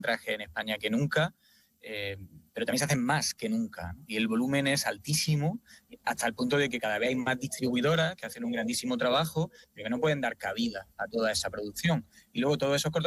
cortometrajes en España que nunca, pero también se hacen más que nunca, ¿no? Y el volumen es altísimo, hasta el punto de que cada vez hay más distribuidoras que hacen un grandísimo trabajo, pero que no pueden dar cabida a toda esa producción. Y luego todos esos cortometrajes